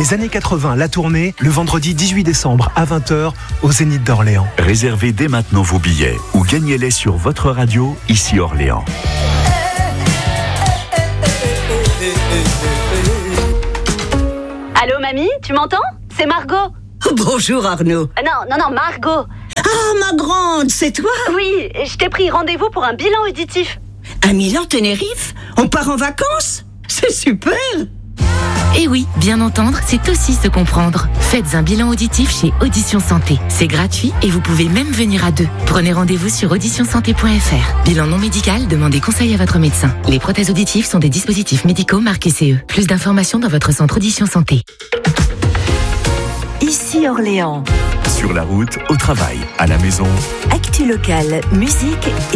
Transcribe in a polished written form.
Les années 80, la tournée, le vendredi 18 décembre à 20h au Zénith d'Orléans. Réservez dès maintenant vos billets ou gagnez-les sur votre radio, ici Orléans. Allô mamie, tu m'entends? C'est Margot. Bonjour Arnaud. Non, Margot. Ah, ma grande, c'est toi? Oui, je t'ai pris rendez-vous pour un bilan auditif. À Milan-Tenerife? On part en vacances? C'est super! Eh oui, bien entendre, c'est aussi se comprendre. Faites un bilan auditif chez Audition Santé. C'est gratuit et vous pouvez même venir à deux. Prenez rendez-vous sur auditionsanté.fr. Bilan non médical, demandez conseil à votre médecin. Les prothèses auditives sont des dispositifs médicaux marqués CE. Plus d'informations dans votre centre Audition Santé. Ici Orléans. Sur la route, au travail, à la maison. Actu locale, musique